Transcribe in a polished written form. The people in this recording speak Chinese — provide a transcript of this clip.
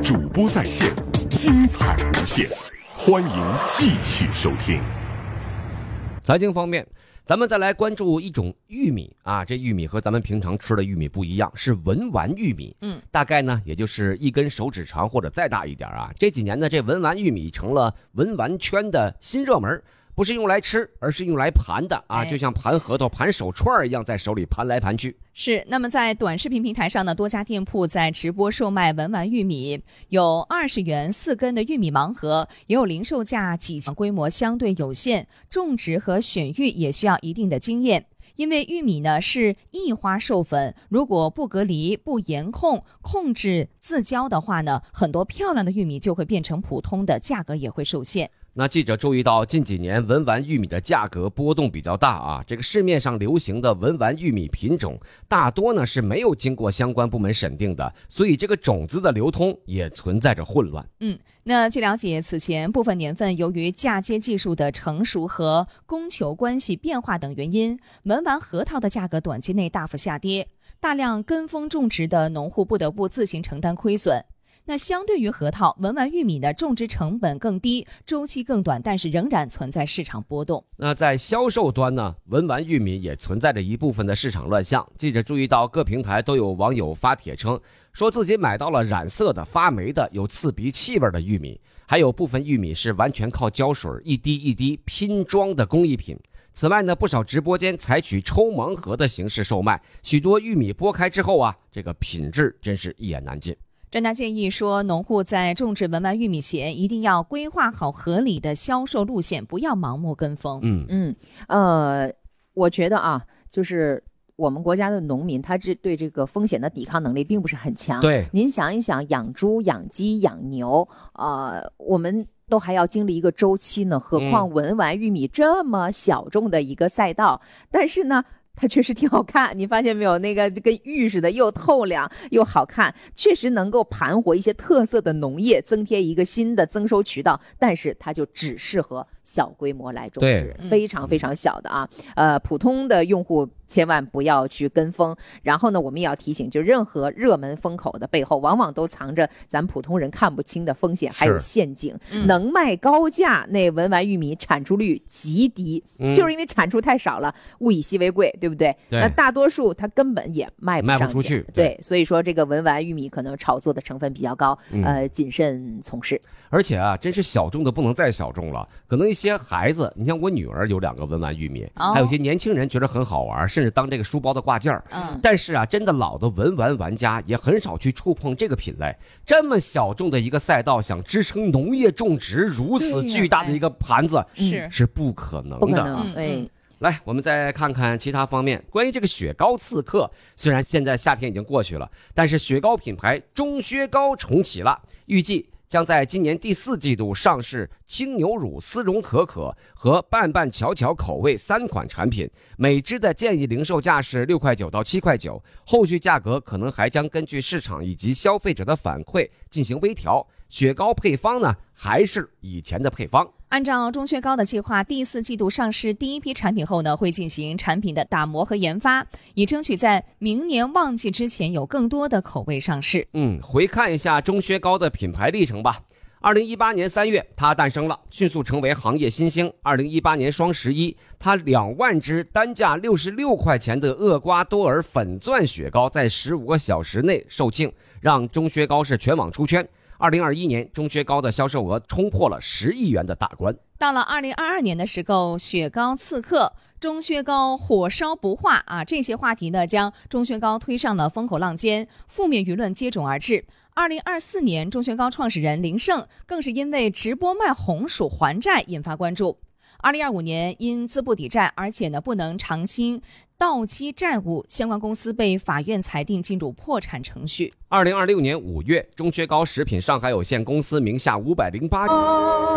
主播在线，精彩无限，欢迎继续收听。 财经方面，咱们再来关注一种玉米啊，这玉米和咱们平常吃的玉米不一样，是文玩玉米。大概呢也就是一根手指长或者再大一点啊。这几年呢，这文玩玉米成了文玩圈的新热门。不是用来吃，而是用来盘的啊，就像盘核桃、盘手串一样，在手里盘来盘去。 是，那么在短视频平台上呢，多家店铺在直播售卖文玩玉米，有20元4根的玉米盲盒，也有零售价几千，规模相对有限，种植和选育也需要一定的经验。因为玉米呢是异花授粉，如果不隔离、不严控、控制自浇的话呢，很多漂亮的玉米就会变成普通的，价格也会受限。 那记者注意到，近几年文玩玉米的价格波动比较大啊。这个市面上流行的文玩玉米品种，大多呢是没有经过相关部门审定的，所以这个种子的流通也存在着混乱。 那据了解，此前部分年份由于嫁接技术的成熟和供求关系变化等原因，文玩核桃的价格短期内大幅下跌，大量跟风种植的农户不得不自行承担亏损。那相对于核桃，文玩玉米的种植成本更低，周期更短，但是仍然存在市场波动。 那在销售端呢，文玩玉米也存在着一部分的市场乱象。记者注意到，各平台都有网友发帖称，说自己买到了染色的、发霉的、有刺鼻气味的玉米，还有部分玉米是完全靠胶水一滴一滴拼装的工艺品。此外呢，不少直播间采取抽盲盒的形式售卖，许多玉米剥开之后啊，这个品质真是一眼难尽。 专家建议说，农户在种植文玩玉米前，一定要规划好合理的销售路线，不要盲目跟风。 我觉得啊，就是我们国家的农民，他对这个风险的抵抗能力并不是很强。 对， 您想一想，养猪、养鸡、养牛，我们都还要经历一个周期呢，何况文玩玉米这么小众的一个赛道，但是呢，它确实挺好看，你发现没有？那个跟玉似的，又透亮又好看，确实能够盘活一些特色的农业，增添一个新的增收渠道。但是它就只适合小规模来种植，非常非常小的啊。普通的用户千万不要去跟风。然后呢，我们也要提醒，就任何热门风口的背后，往往都藏着咱普通人看不清的风险，还有陷阱。能卖高价，那文玩玉米产出率极低，就是因为产出太少了，物以稀为贵，对不对？那大多数它根本也卖不出去。 对，所以说这个文玩玉米可能炒作的成分比较高，谨慎从事。 而且啊，真是小众的不能再小众了。可能一些孩子，你像我女儿有2个文玩玉米，还有一些年轻人觉得很好玩，甚至当这个书包的挂件。但是啊，真的老的文玩玩家也很少去触碰这个品类。这么小众的一个赛道，想支撑农业种植如此巨大的一个盘子，是不可能的。 不可能。 来，我们再看看其他方面。关于这个雪糕刺客，虽然现在夏天已经过去了，但是雪糕品牌钟薛高重启了，预计将在今年第4季度上市青牛乳丝绒可可和拌拌巧巧口味3款产品，每支的建议零售价是6块9到7块9，后续价格可能还将根据市场以及消费者的反馈进行微调。雪糕配方呢，还是以前的配方。 按照钟薛高的计划，第4季度上市第一批产品后呢，会进行产品的打磨和研发，以争取在明年旺季之前有更多的口味上市。 回看一下钟薛高的品牌历程吧。2018年3月，它诞生了，迅速成为行业新星。2018年双11，它2万只单价66块钱的厄瓜多尔粉钻雪糕在15个小时内售罄，让钟薛高是全网出圈。2021年，钟薛高的销售额冲破了10亿元的大关。 到了2022年的时候，雪糕刺客、钟薛高火烧不化啊，这些话题呢，将钟薛高推上了风口浪尖，负面舆论接踵而至。2024年，钟薛高创始人林胜更是因为直播卖红薯还债引发关注。2025年，因资不抵债，而且呢不能偿清到期债务，相关公司被法院裁定进入破产程序。 2026年5月，钟薛高食品上海有限公司名下508